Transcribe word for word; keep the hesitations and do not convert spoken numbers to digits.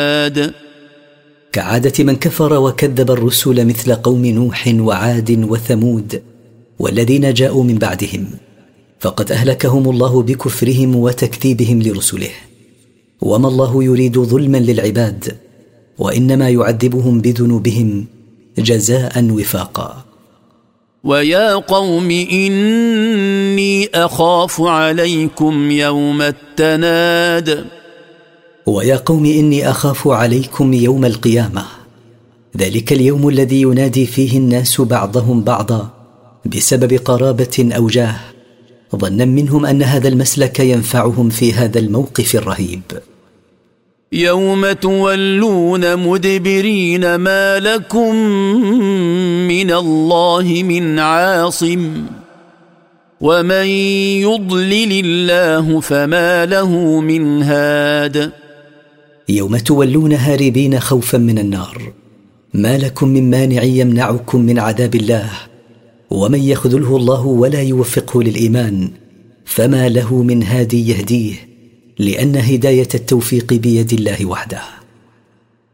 كعادة من كفر وكذب الرسل مثل قوم نوح وعاد وثمود والذين جاءوا من بعدهم، فقد أهلكهم الله بكفرهم وتكذيبهم لرسله. وما الله يريد ظلما للعباد، وإنما يعذبهم بذنوبهم جزاء وفاقا. ويا قوم إني أخاف عليكم يوم التناد ويا قوم إني أخاف عليكم يوم القيامة، ذلك اليوم الذي ينادي فيه الناس بعضهم بعضا بسبب قرابة أو جاه، ظنا منهم أن هذا المسلك ينفعهم في هذا الموقف الرهيب. يوم تولون مدبرين ما لكم من الله من عاصم ومن يضلل الله فما له من هاد. يوم تولون هاربين خوفا من النار، ما لكم من مانع يمنعكم من عذاب الله، ومن يخذله الله ولا يوفقه للإيمان فما له من هادي يهديه، لأن هداية التوفيق بيد الله وحده.